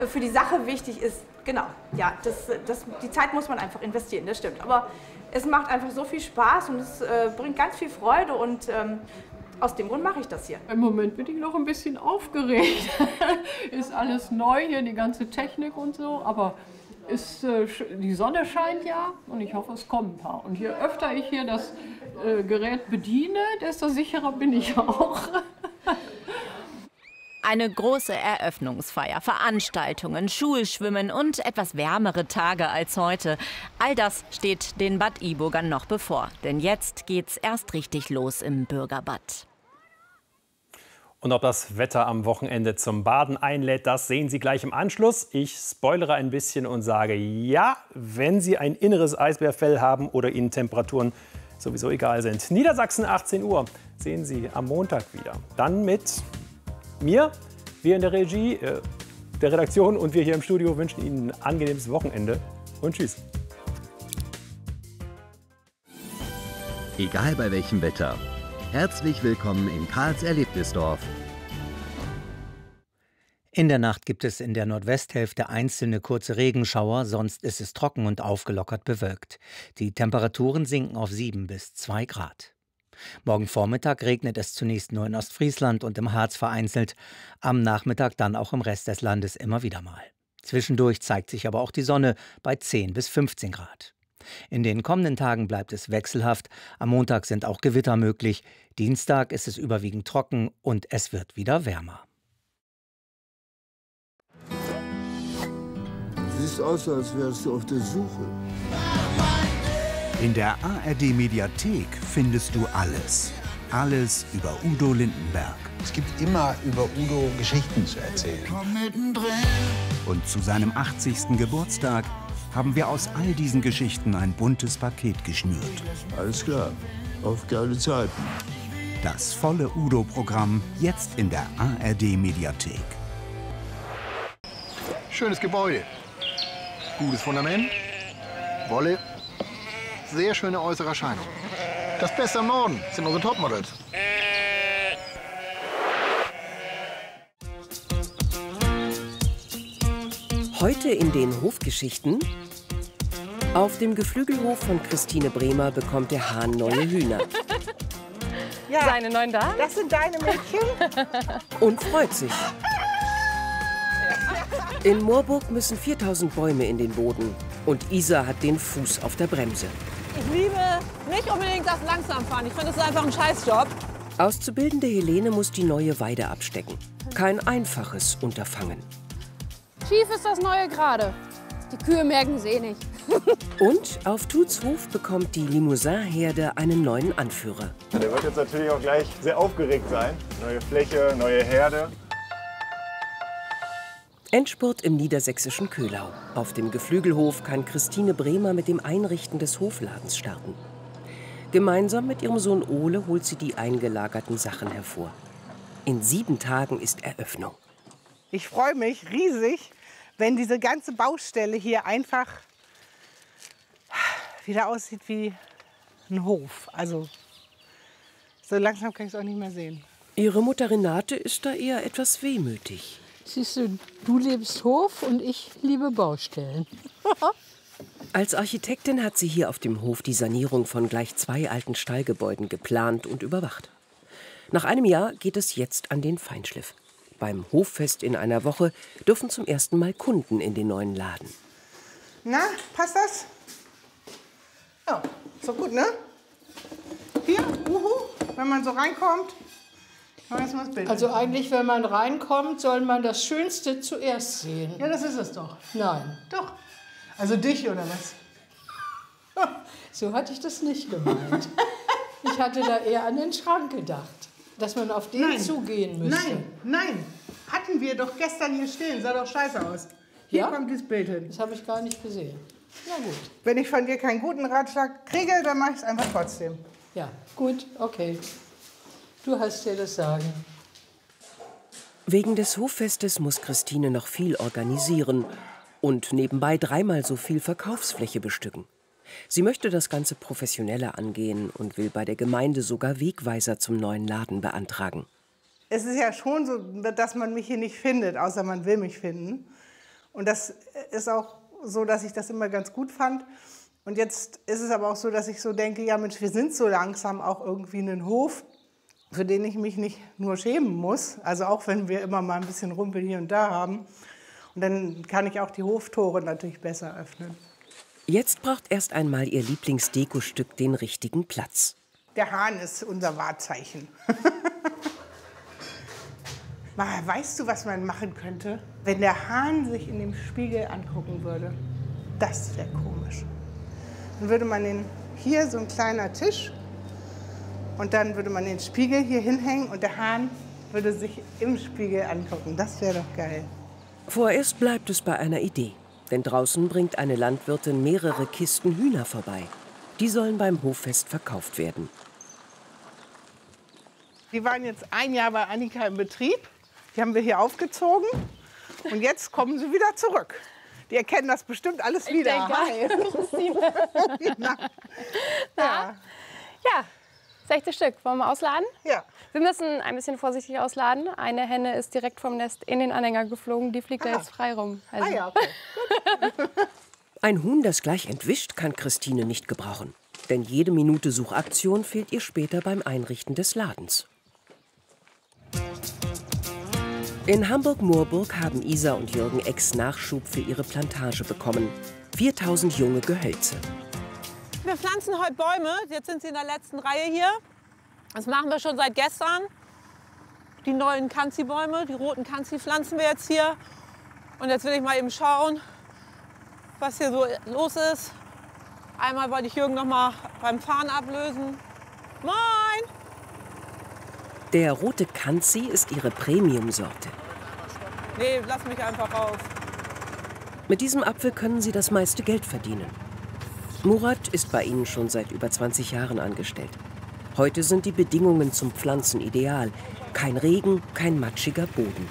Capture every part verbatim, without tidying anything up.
Für die Sache wichtig ist, genau, ja, das, das, die Zeit muss man einfach investieren, das stimmt. Aber es macht einfach so viel Spaß und es äh, bringt ganz viel Freude und ähm, aus dem Grund mache ich das hier. Im Moment bin ich noch ein bisschen aufgeregt. Ist alles neu hier, die ganze Technik und so, aber ist, äh, die Sonne scheint ja und ich hoffe, es kommen ein paar. Und je öfter ich hier das äh, Gerät bediene, desto sicherer bin ich auch. Eine große Eröffnungsfeier, Veranstaltungen, Schulschwimmen und etwas wärmere Tage als heute. All das steht den Bad Iburgern noch bevor. Denn jetzt geht's erst richtig los im Bürgerbad. Und ob das Wetter am Wochenende zum Baden einlädt, das sehen Sie gleich im Anschluss. Ich spoilere ein bisschen und sage ja, wenn Sie ein inneres Eisbärfell haben oder Ihnen Temperaturen sowieso egal sind. Niedersachsen, achtzehn Uhr, sehen Sie am Montag wieder. Dann mit mir, wir in der Regie, äh, der Redaktion und wir hier im Studio wünschen Ihnen ein angenehmes Wochenende und tschüss. Egal bei welchem Wetter. Herzlich willkommen in Karls Erlebnisdorf. In der Nacht gibt es in der Nordwesthälfte einzelne kurze Regenschauer, sonst ist es trocken und aufgelockert bewölkt. Die Temperaturen sinken auf sieben bis zwei Grad. Morgen Vormittag regnet es zunächst nur in Ostfriesland und im Harz vereinzelt, am Nachmittag dann auch im Rest des Landes immer wieder mal. Zwischendurch zeigt sich aber auch die Sonne bei zehn bis fünfzehn Grad. In den kommenden Tagen bleibt es wechselhaft, am Montag sind auch Gewitter möglich, Dienstag ist es überwiegend trocken und es wird wieder wärmer. Du siehst aus, als wärst du auf der Suche. In der A R D-Mediathek findest du alles. Alles über Udo Lindenberg. Es gibt immer über Udo Geschichten zu erzählen. Und zu seinem achtzigsten Geburtstag haben wir aus all diesen Geschichten ein buntes Paket geschnürt. Alles klar, auf geile Zeiten. Das volle Udo-Programm jetzt in der A R D-Mediathek. Schönes Gebäude, gutes Fundament, Wolle. Sehr schöne äußere Erscheinung. Das Beste am Norden sind unsere Topmodels. Heute in den Hofgeschichten. Auf dem Geflügelhof von Christine Bremer bekommt der Hahn neue Hühner. Ja, seine neuen Damen? Das sind deine Mädchen. Und freut sich. In Moorburg müssen viertausend Bäume in den Boden. Und Isa hat den Fuß auf der Bremse. Ich liebe nicht unbedingt das Langsamfahren. Ich finde, das ist einfach ein Scheißjob. Auszubildende Helene muss die neue Weide abstecken. Kein einfaches Unterfangen. Schief ist das neue gerade. Die Kühe merken es eh nicht. Und auf Tuts Hof bekommt die Limousin-Herde einen neuen Anführer. Der wird jetzt natürlich auch gleich sehr aufgeregt sein. Neue Fläche, neue Herde. Endspurt im niedersächsischen Köhlau. Auf dem Geflügelhof kann Christine Bremer mit dem Einrichten des Hofladens starten. Gemeinsam mit ihrem Sohn Ole holt sie die eingelagerten Sachen hervor. In sieben Tagen ist Eröffnung. Ich freue mich riesig, wenn diese ganze Baustelle hier einfach wieder aussieht wie ein Hof. Also so langsam kann ich es auch nicht mehr sehen. Ihre Mutter Renate ist da eher etwas wehmütig. Siehst du, du liebst Hof und ich liebe Baustellen. Als Architektin hat sie hier auf dem Hof die Sanierung von gleich zwei alten Stallgebäuden geplant und überwacht. Nach einem Jahr geht es jetzt an den Feinschliff. Beim Hoffest in einer Woche dürfen zum ersten Mal Kunden in den neuen Laden. Na, passt das? Ja, so gut, ne? Hier, uhu, wenn man so reinkommt. Also eigentlich, wenn man reinkommt, soll man das Schönste zuerst sehen. Ja, das ist es doch. Nein. Doch. Also dich oder was? So hatte ich das nicht gemeint. Ich hatte da eher an den Schrank gedacht, dass man auf den Nein. zugehen müsste. Nein, nein. Hatten wir doch gestern hier stehen. Sah doch scheiße aus. Hier Ja? kommt dieses Bild hin. Das habe ich gar nicht gesehen. Na gut. Wenn ich von dir keinen guten Ratschlag kriege, dann mache ich es einfach trotzdem. Ja, gut, okay. Du hast dir das Sagen. Wegen des Hoffestes muss Christine noch viel organisieren und nebenbei dreimal so viel Verkaufsfläche bestücken. Sie möchte das Ganze professioneller angehen und will bei der Gemeinde sogar Wegweiser zum neuen Laden beantragen. Es ist ja schon so, dass man mich hier nicht findet, außer man will mich finden. Und das ist auch so, dass ich das immer ganz gut fand. Und jetzt ist es aber auch so, dass ich so denke, ja Mensch, wir sind so langsam auch irgendwie ein Hof, für den ich mich nicht nur schämen muss. Also auch wenn wir immer mal ein bisschen Rumpel hier und da haben. Und dann kann ich auch die Hoftore natürlich besser öffnen. Jetzt braucht erst einmal ihr Lieblingsdekostück den richtigen Platz. Der Hahn ist unser Wahrzeichen. Weißt du, was man machen könnte? Wenn der Hahn sich in dem Spiegel angucken würde, das wäre komisch. Dann würde man den hier, so ein kleiner Tisch, und dann würde man den Spiegel hier hinhängen und der Hahn würde sich im Spiegel angucken. Das wäre doch geil. Vorerst bleibt es bei einer Idee. Denn draußen bringt eine Landwirtin mehrere Kisten Hühner vorbei. Die sollen beim Hoffest verkauft werden. Die waren jetzt ein Jahr bei Annika im Betrieb. Die haben wir hier aufgezogen. Und jetzt kommen sie wieder zurück. Die erkennen das bestimmt alles Ich wieder. denke, Hi. Na. Ja. Ja, sechzig Stück. Wollen wir ausladen? Ja. Wir müssen ein bisschen vorsichtig ausladen. Eine Henne ist direkt vom Nest in den Anhänger geflogen. Die fliegt ah. da jetzt frei rum. Also. Ah ja, okay. Ein Huhn, das gleich entwischt, kann Christine nicht gebrauchen. Denn jede Minute Suchaktion fehlt ihr später beim Einrichten des Ladens. In Hamburg-Moorburg haben Isa und Jürgen Ex-Nachschub für ihre Plantage bekommen. viertausend junge Gehölze. Wir pflanzen heute Bäume. Jetzt sind sie in der letzten Reihe hier. Das machen wir schon seit gestern. Die neuen Kanzi-Bäume, die roten Kanzi pflanzen wir jetzt hier. Und jetzt will ich mal eben schauen, was hier so los ist. Einmal wollte ich Jürgen noch mal beim Fahren ablösen. Moin! Der rote Kanzi ist ihre Premium-Sorte. Nee, lass mich einfach raus. Mit diesem Apfel können sie das meiste Geld verdienen. Murat ist bei ihnen schon seit über zwanzig Jahren angestellt. Heute sind die Bedingungen zum Pflanzen ideal. Kein Regen, kein matschiger Boden.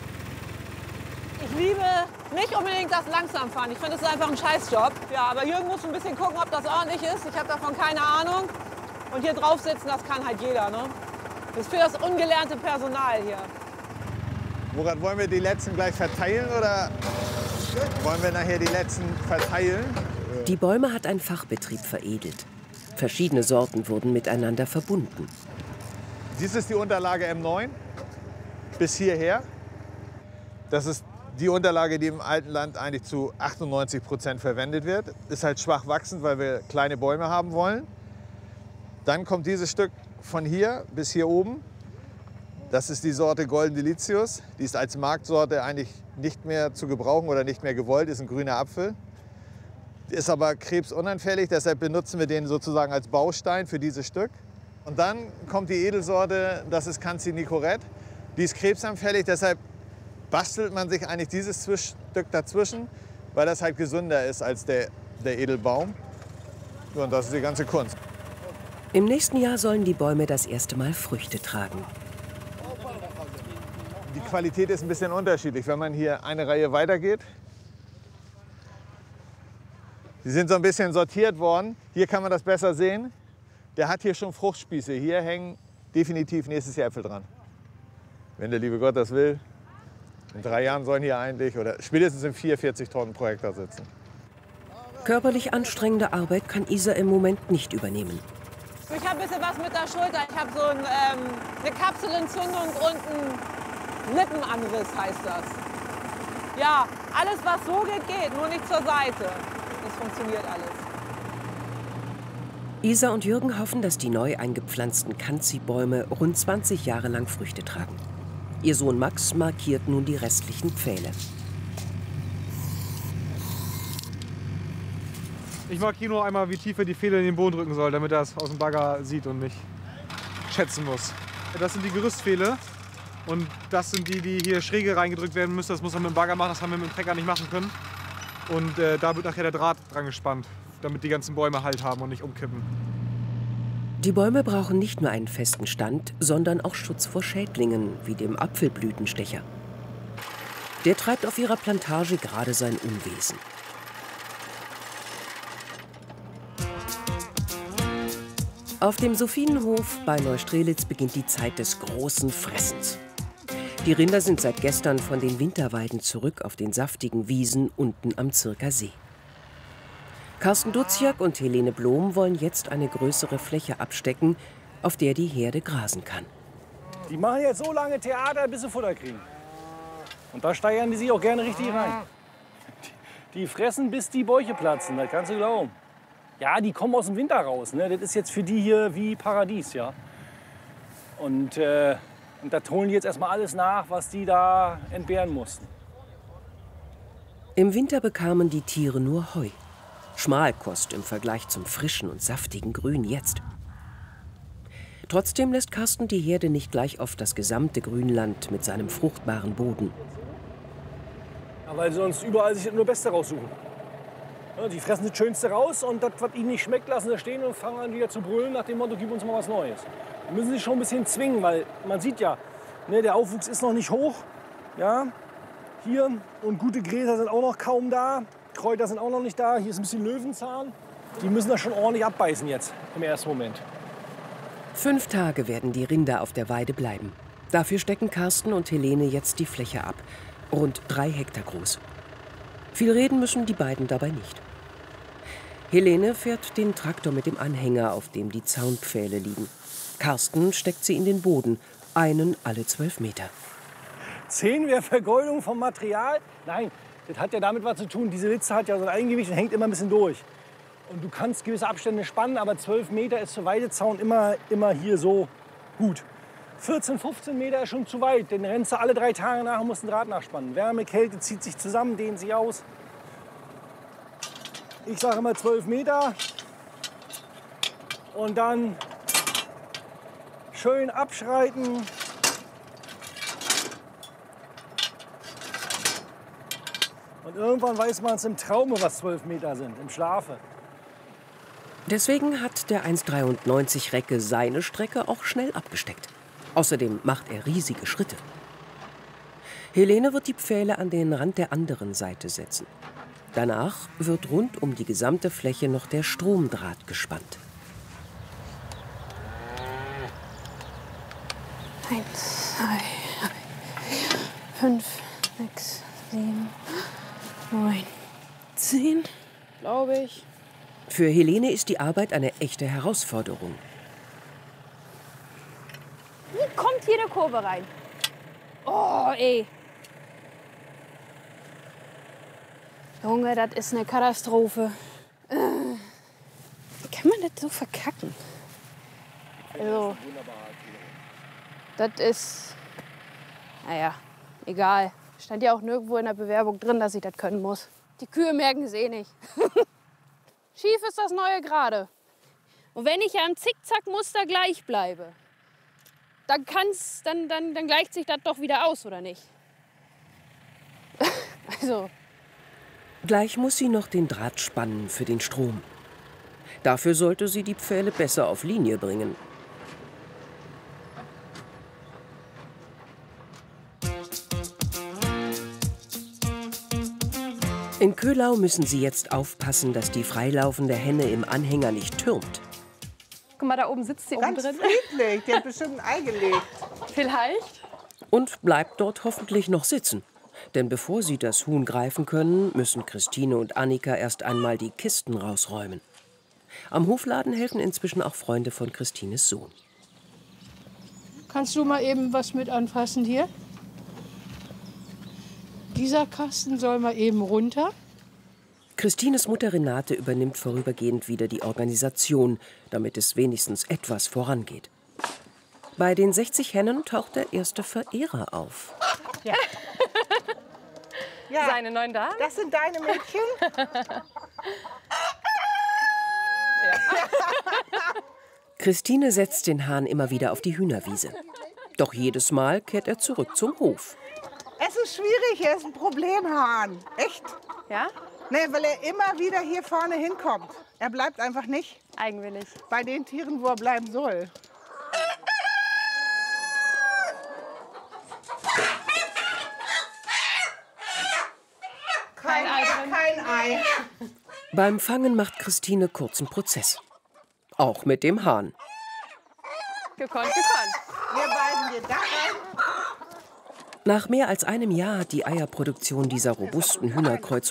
Ich liebe nicht unbedingt das Langsamfahren. Ich finde, das ist einfach ein Scheißjob. Ja, aber Jürgen muss ein bisschen gucken, ob das ordentlich ist. Ich habe davon keine Ahnung. Und hier drauf sitzen, das kann halt jeder, ne? Das ist für das ungelernte Personal hier. Murat, wollen wir die letzten gleich verteilen oder wollen wir nachher die letzten verteilen? Die Bäume hat ein Fachbetrieb veredelt. Verschiedene Sorten wurden miteinander verbunden. Dies ist die Unterlage M neun bis hierher. Das ist die Unterlage, die im alten Land eigentlich zu achtundneunzig Prozent verwendet wird. Ist halt schwach wachsend, weil wir kleine Bäume haben wollen. Dann kommt dieses Stück von hier bis hier oben. Das ist die Sorte Golden Delicious. Die ist als Marktsorte eigentlich nicht mehr zu gebrauchen oder nicht mehr gewollt. Ist ein grüner Apfel. Ist aber krebsunanfällig, deshalb benutzen wir den sozusagen als Baustein für dieses Stück. Und dann kommt die Edelsorte, das ist Kanzi Nicorette. Die ist krebsanfällig, deshalb bastelt man sich eigentlich dieses Stück dazwischen, weil das halt gesünder ist als der, der Edelbaum. Und das ist die ganze Kunst. Im nächsten Jahr sollen die Bäume das erste Mal Früchte tragen. Die Qualität ist ein bisschen unterschiedlich. Wenn man hier eine Reihe weitergeht, die sind so ein bisschen sortiert worden. Hier kann man das besser sehen. Der hat hier schon Fruchtspieße. Hier hängen definitiv nächstes Jahr Äpfel dran. Wenn der liebe Gott das will. In drei Jahren sollen hier eigentlich, oder spätestens in vier, vierzig Tonnen pro Hektar sitzen. Körperlich anstrengende Arbeit kann Isa im Moment nicht übernehmen. Ich habe ein bisschen was mit der Schulter. Ich habe so ein, ähm, eine Kapselentzündung und einen Lippenanriss, heißt das. Ja, alles was so geht, geht, nur nicht zur Seite. Das funktioniert alles. Isa und Jürgen hoffen, dass die neu eingepflanzten Kanzi-Bäume rund zwanzig Jahre lang Früchte tragen. Ihr Sohn Max markiert nun die restlichen Pfähle. Ich markiere nur einmal, wie tief er die Pfähle in den Boden drücken soll, damit er es aus dem Bagger sieht und nicht schätzen muss. Das sind die Gerüstpfähle und das sind die, die hier schräge reingedrückt werden müssen. Das muss man mit dem Bagger machen, das haben wir mit dem Trecker nicht machen können. Und äh, da wird nachher der Draht dran gespannt, damit die ganzen Bäume Halt haben und nicht umkippen. Die Bäume brauchen nicht nur einen festen Stand, sondern auch Schutz vor Schädlingen, wie dem Apfelblütenstecher. Der treibt auf ihrer Plantage gerade sein Unwesen. Auf dem Sophienhof bei Neustrelitz beginnt die Zeit des großen Fressens. Die Rinder sind seit gestern von den Winterweiden zurück auf den saftigen Wiesen unten am Zirker See. Carsten Duziak und Helene Blom wollen jetzt eine größere Fläche abstecken, auf der die Herde grasen kann. Die machen jetzt so lange Theater, bis sie Futter kriegen. Und da steigern die sich auch gerne richtig rein. Die fressen, bis die Bäuche platzen, das kannst du glauben. Ja, die kommen aus dem Winter raus. Ne? Das ist jetzt für die hier wie Paradies. Ja? Und, äh, und da holen die jetzt erstmal alles nach, was die da entbehren mussten. Im Winter bekamen die Tiere nur Heu. Schmalkost im Vergleich zum frischen und saftigen Grün jetzt. Trotzdem lässt Carsten die Herde nicht gleich auf das gesamte Grünland mit seinem fruchtbaren Boden. Ja, weil sie sonst überall sich nur das Beste raussuchen. Ja, die fressen das Schönste raus und das, was ihnen nicht schmeckt, lassen sie stehen und fangen an wieder zu brüllen nach dem Motto, gib uns mal was Neues. Da müssen sie schon ein bisschen zwingen, weil man sieht ja, ne, der Aufwuchs ist noch nicht hoch. Ja, hier und gute Gräser sind auch noch kaum da. Kräuter sind auch noch nicht da. Hier ist ein bisschen Löwenzahn. Die müssen das schon ordentlich abbeißen jetzt im ersten Moment. Fünf Tage werden die Rinder auf der Weide bleiben. Dafür stecken Carsten und Helene jetzt die Fläche ab. Rund drei Hektar groß. Viel reden müssen die beiden dabei nicht. Helene fährt den Traktor mit dem Anhänger, auf dem die Zaunpfähle liegen. Carsten steckt sie in den Boden, einen alle zwölf Meter. Zehn wäre Vergeudung vom Material? Nein, das hat ja damit was zu tun. Diese Litze hat ja so ein Eigengewicht und hängt immer ein bisschen durch. Und du kannst gewisse Abstände spannen, aber zwölf Meter ist für Weidezaun immer, immer hier so gut. vierzehn, fünfzehn Meter ist schon zu weit. Den rennst du alle drei Tage nach und musst den Draht nachspannen. Wärme, Kälte zieht sich zusammen, dehnt sich aus. Ich sage immer zwölf Meter. Und dann schön abschreiten. Und irgendwann weiß man es im Traume, was zwölf Meter sind, im Schlafe. Deswegen hat der eins Komma dreiundneunzig Recke seine Strecke auch schnell abgesteckt. Außerdem macht er riesige Schritte. Helene wird die Pfähle an den Rand der anderen Seite setzen. Danach wird rund um die gesamte Fläche noch der Stromdraht gespannt. Eins, zwei, vier, fünf, sechs, sieben, neun, zehn, glaube ich. Für Helene ist die Arbeit eine echte Herausforderung. Wie kommt hier eine Kurve rein? Oh, ey. Junge, das ist eine Katastrophe. Äh, wie kann man das so verkacken? Also, das ist, naja, egal. Stand ja auch nirgendwo in der Bewerbung drin, dass ich das können muss. Die Kühe merken es eh nicht. Schief ist das neue Gerade. Und wenn ich ja im Zickzackmuster gleich bleibe, dann, kann's, dann, dann, dann gleicht sich das doch wieder aus, oder nicht? Also. Gleich muss sie noch den Draht spannen für den Strom. Dafür sollte sie die Pfähle besser auf Linie bringen. In Köhlau müssen sie jetzt aufpassen, dass die freilaufende Henne im Anhänger nicht türmt. Guck mal, da oben sitzt sie Ganz oben drin. friedlich, die hat bestimmt ein Ei gelegt. Vielleicht. Und bleibt dort hoffentlich noch sitzen. Denn bevor sie das Huhn greifen können, müssen Christine und Annika erst einmal die Kisten rausräumen. Am Hofladen helfen inzwischen auch Freunde von Christines Sohn. Kannst du mal eben was mit anfassen hier? Dieser Kasten soll mal eben runter. Christines Mutter Renate übernimmt vorübergehend wieder die Organisation, damit es wenigstens etwas vorangeht. Bei den sechzig Hennen taucht der erste Verehrer auf. Ja. Ja. Seine neuen Damen? Das sind deine Mädchen? Christine setzt den Hahn immer wieder auf die Hühnerwiese. Doch jedes Mal kehrt er zurück zum Hof. Es ist schwierig, er ist ein Problemhahn. Echt? Ja? Nee, weil er immer wieder hier vorne hinkommt. Er bleibt einfach nicht. Eigenwillig. Bei den Tieren, wo er bleiben soll. Kein Ei, kein Ei. Beim Fangen macht Christine kurzen Prozess. Auch mit dem Hahn. Gekonnt, gekonnt. Wir beiden wir da rein. Nach mehr als einem Jahr hat die Eierproduktion dieser robusten Hühnerkreuzungen